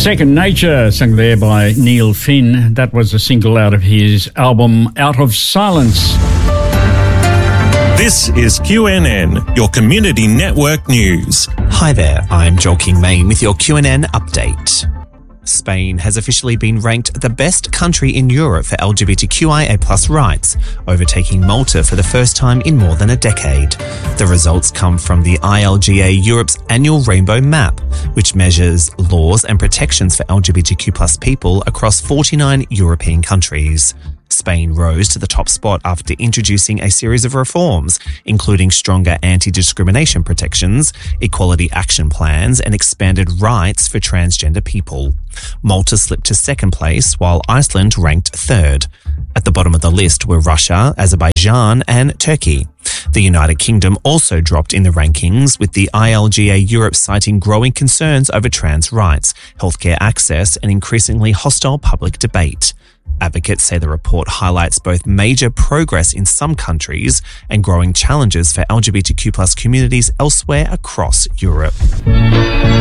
Second Nature, sung there by Neil Finn. That was a single out of his album Out of Silence. This is QNN, your community network news. Hi there, I'm Joel King-Main with your QNN update. Spain has officially been ranked the best country in Europe for LGBTQIA+ rights, overtaking Malta for the first time in more than a decade. The results come from the ILGA Europe's annual Rainbow Map, which measures laws and protections for LGBTQ+ people across 49 European countries. Spain rose to the top spot after introducing a series of reforms, including stronger anti-discrimination protections, equality action plans, and expanded rights for transgender people. Malta slipped to second place, while Iceland ranked third. At the bottom of the list were Russia, Azerbaijan, and Turkey. The United Kingdom also dropped in the rankings, with the ILGA Europe citing growing concerns over trans rights, healthcare access, and increasingly hostile public debate. Advocates say the report highlights both major progress in some countries and growing challenges for LGBTQ+ communities elsewhere across Europe.